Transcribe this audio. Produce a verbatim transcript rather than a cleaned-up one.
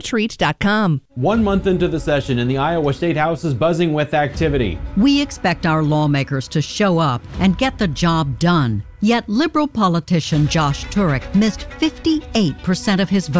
treat dot com. One month into the session, and the Iowa State House is buzzing with activity. We expect our lawmakers to show up and get the job done. Yet liberal politician Josh Turek missed fifty-eight percent of his vote.